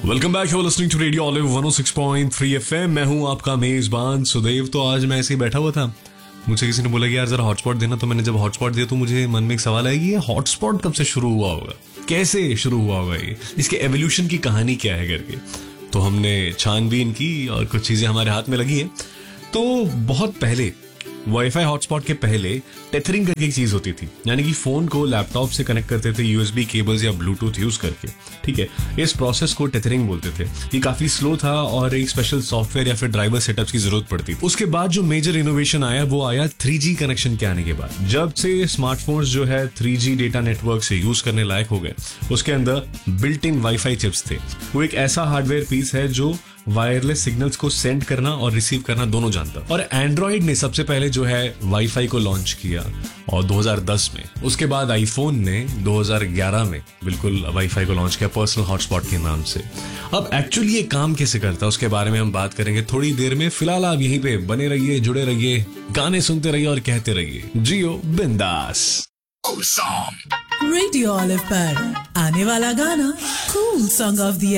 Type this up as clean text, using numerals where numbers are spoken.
Welcome back, you are listening to radio olive 106.3 FM. मैं हूं आपका मेजबान सुदेव। तो आज मैं ऐसे ही बैठा हुआ था, मुझे किसी ने बोला कि यार जरा हॉटस्पॉट देना। तो मैंने जब हॉटस्पॉट दिया तो मुझे मन में एक सवाल आया कि ये हॉटस्पॉट कब से शुरू हुआ होगा, कैसे शुरू हुआ होगा, ये इसके एवोल्यूशन की कहानी क्या है करके। तो हमने छानबीन की और कुछ चीजें हमारे हाथ में लगी हैं। तो बहुत पहले वाईफाई हॉटस्पॉट के पहले टेथरिंग करके एक चीज होती थी, यानी कि फोन को लैपटॉप से कनेक्ट करते थे यूएसबी केबल्स या ब्लूटूथ यूज करके। ठीक है, इस प्रोसेस को टेथरिंग बोलते थे। ये काफी स्लो था और एक स्पेशल सॉफ्टवेयर या फिर ड्राइवर सेटअप की जरूरत पड़ती थी। उसके बाद जो मेजर इनोवेशन आया वो आया 3G कनेक्शन के आने के बाद। जब से स्मार्टफोन्स जो है 3G डेटा नेटवर्क से यूज करने लायक हो गए, उसके अंदर बिल्ट इन वाईफाई चिप्स थे। वो एक ऐसा हार्डवेयर पीस है जो वायरलेस सिग्नल्स को सेंड करना और रिसीव करना दोनों जानता। और एंड्रॉइड ने सबसे पहले जो है वाईफाई को लॉन्च किया और 2010 में। उसके बाद आईफोन ने 2011 में बिल्कुल वाईफाई को लॉन्च किया पर्सनल हॉटस्पॉट के नाम से। अब एक्चुअली ये काम कैसे करता है उसके बारे में हम बात करेंगे थोड़ी देर में। फिलहाल आप यहीं पे बने रहिए, जुड़े रहिए, गाने सुनते रहिए और कहते रहिए जियो बिंदास। रेडियो ऑलिव पर आने वाला गाना कूल सॉन्ग ऑफ द